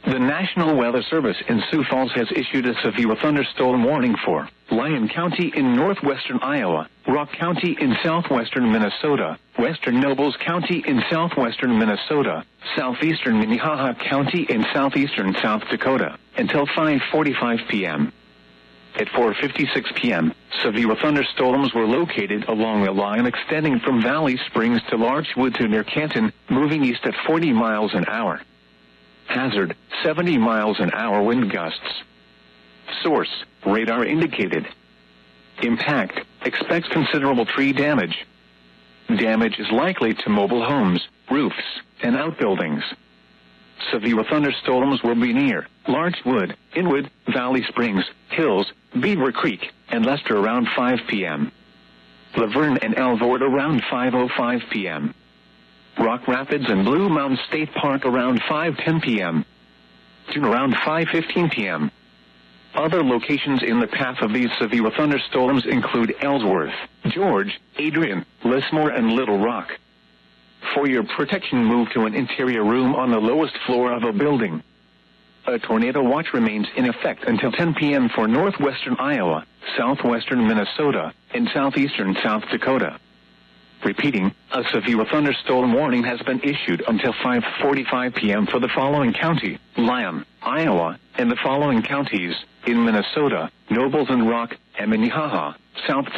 The National Weather Service in Sioux Falls has issued a severe thunderstorm warning for Lyon County in northwestern Iowa, Rock County in southwestern Minnesota, western Nobles County in southwestern Minnesota, southeastern Minnehaha County in southeastern South Dakota, until 5:45 p.m. At 4:56 p.m., severe thunderstorms were located along a line extending from Valley Springs to Larchwood to near Canton, moving east at 40 miles an hour. Hazard, 70 miles an hour wind gusts. Source, radar indicated. Impact, expects considerable tree damage. Damage is likely to mobile homes, roofs, and outbuildings. Severe thunderstorms will be near Larchwood, Inwood, Valley Springs, Hills, Beaver Creek, and Lester around 5 p.m. Laverne and Alvord around 5:05 p.m. Rock Rapids and Blue Mountain State Park around 5:10 p.m. to around 5:15 p.m. Other locations in the path of these severe thunderstorms include Ellsworth, George, Adrian, Lismore, and Little Rock. For your protection, move to an interior room on the lowest floor of a building. A tornado watch remains in effect until 10 p.m. for northwestern Iowa, southwestern Minnesota, and southeastern South Dakota. Repeating, a severe thunderstorm warning has been issued until 5:45 p.m. for the following county: Lyon, Iowa, and the following counties in Minnesota: Nobles and Rock, and Minnehaha, South